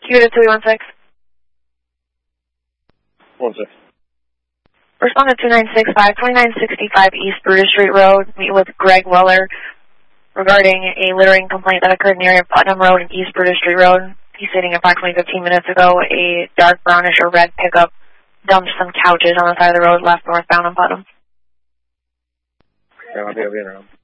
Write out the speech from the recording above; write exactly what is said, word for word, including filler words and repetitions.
Unit two one six. One six. Respond to two nine six five, twenty-nine sixty-five East Brutus Street Road. Meet with Greg Weller regarding a littering complaint that occurred near Putnam Road and East Brutus Street Road. He's stating approximately fifteen minutes ago, a dark brownish or red pickup dumped some couches on the side of the road left northbound on Putnam. Yeah, I'll be over here now.